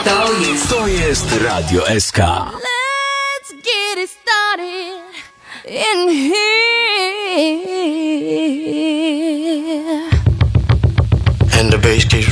To jest Radio SK. Let's get it started in here. And the bass keeps